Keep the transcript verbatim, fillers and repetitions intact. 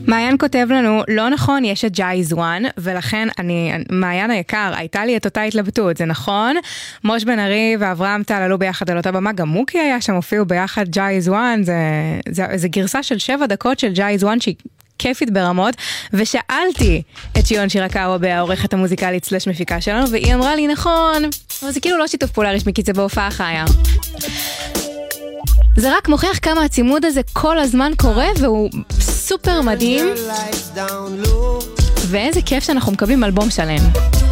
מעיין כותב לנו, לא נכון, יש את ג'ייז וואן, ולכן אני, מעיין היקר, הייתה לי את אותה התלבטות, זה נכון? מוש בן ארי ואברהם טל עלו ביחד על אותה במה, גם מוקי היה שם, הופיעו ביחד ג'ייז וואן, זה, זה, זה גרסה של שבע דקות של ג'ייז וואן, שהיא כיפית ברמות, ושאלתי את שיון שירקאווה בעורכת המוזיקלית סלש מפיקה שלנו, והיא אמרה לי, נכון, אבל זה כאילו לא שיתוף פעולה רשמי, כי זה בהופעה חיה. זה רק מוכיח כמה הצימוד הזה כל הזמן קורה, והוא סופר מדהים, ואיזה כיף שאנחנו מקבלים אלבום שלם.